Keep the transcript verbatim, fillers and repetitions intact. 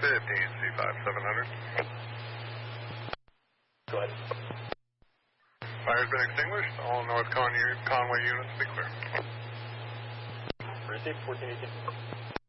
fifteen C five seven hundred. Go ahead. Fire's been extinguished. All North Con Conway units be clear. Received, fourteen eighteen.